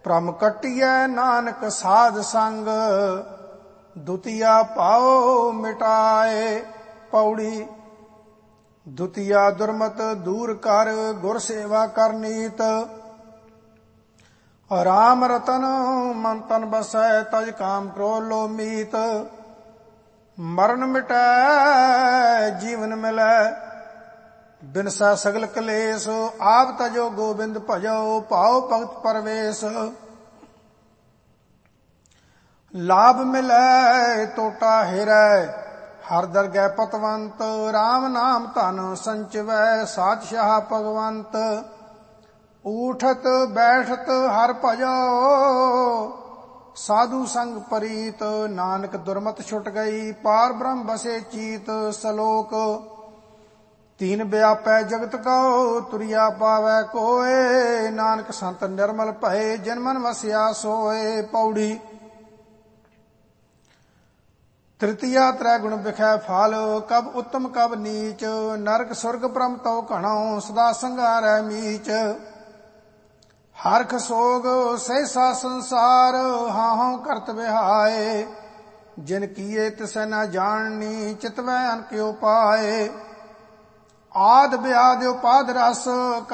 ਭ੍ਰਮ ਕੱਟਿਐ ਨਾਨਕ ਸਾਧ ਸੰਗ, ਦੁਤੀਆ ਪਾਉ ਮਿਟਾਏ। ਪੌੜੀ। ਦੁਤੀਆ ਦੁਰਮਤ ਦੂਰ ਕਰ, ਗੁਰ ਸੇਵਾ ਕਰ ਨੀਤ। ਰਾਮ ਰਤਨ ਮਨ ਤਨ ਬਸੈ, ਤਜ ਕਾਮ ਕ੍ਰੋਧ ਲੋਭ ਮੀਤ। ਮਰਨ ਮਿਟੈ ਜੀਵਨ ਮਿਲੈ, ਬਿਨਸੈ ਸਗਲ ਕਲੇਸ਼। ਆਪ ਤਜੋ ਗੋਬਿੰਦ ਭਜੋ, ਪਾਉ ਭਗਤ ਪਰਵੇਸ਼। ਲਾਭ ਮਿਲੈ ਟੋਟਾ ਹਿਰੈ, ਹਰ ਦਰਗਹਿ ਪਤਵੰਤ। ਰਾਮ ਨਾਮ ਧਨ ਸੰਚਿਵੈ, ਸਾਧਸ਼ਾਹ ਭਗਵੰਤ। ਊਠਤ ਬੈਠਤ ਹਰ ਭਜੋ, ਸਾਧੂ ਸੰਗ ਪ੍ਰੀਤ। ਨਾਨਕ ਦੁਰਮਤ ਛੁਟ ਗਈ, ਪਾਰ ਬ੍ਰਹਮ ਬਸੇ ਚੀਤ। ਸਲੋਕ। ਤੀਨ ਵਿਆਪੈ ਜਗਤ ਕਉ, ਤੁਰਿਆ ਪਾਵੈ ਕੋਇ। ਨਾਨਕ ਸੰਤ ਨਿਰਮਲ ਭਏ, ਜਿਨ ਮਨ ਵਸਿਆ ਸੋਏ। ਪੌੜੀ। ਤ੍ਰਿਤੀਆ ਤ੍ਰੈ ਗੁਣ ਬਿਖੈ ਫਲ, ਕਬ ਉੱਤਮ ਕਬ ਨੀਚ। ਨਰਕ ਸੁਰਗ ਭ੍ਰਮ ਤਉ ਘਣਉ, ਸਦਾ ਸੰਘਾਰੈ ਮੀਚ। ਹਰਖ ਸੋਗ ਸਹਿਸਾ ਸੰਸਾਰ, ਹਾਹਉ ਕਰਤ ਵਿਹਾਏ। ਜਿਨ ਕੀਏ ਤਿਸੈ ਨ ਜਾਣਨੀ, ਚਿਤਵੈ ਅਨ ਕਿਉ ਪਾਏ। ਆਦਿ ਵਿਆਦਿ ਉਪਾਦਿ ਰਸ,